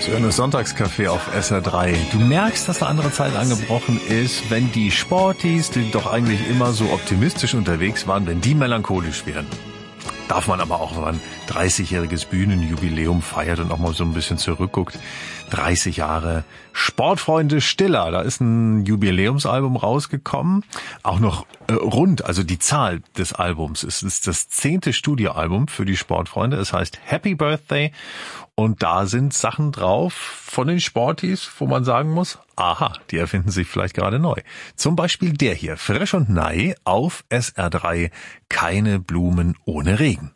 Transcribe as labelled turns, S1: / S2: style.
S1: Schönes Sonntagscafé auf SR3. Du merkst, dass eine andere Zeit angebrochen ist, wenn die Sportis, die doch eigentlich immer so optimistisch unterwegs waren, wenn die melancholisch werden. Darf man aber auch, wenn man 30-jähriges Bühnenjubiläum feiert und auch mal so ein bisschen zurückguckt. 30 Jahre Sportfreunde Stiller. Da ist ein Jubiläumsalbum rausgekommen. Auch noch rund, also die Zahl des Albums. Es ist das 10. Studioalbum für die Sportfreunde. Es heißt Happy Birthday. Und da sind Sachen drauf von den Sportis, wo man sagen muss, aha, die erfinden sich vielleicht gerade neu. Zum Beispiel der hier, Fresh und Ney auf SR3, keine Blumen ohne Regen.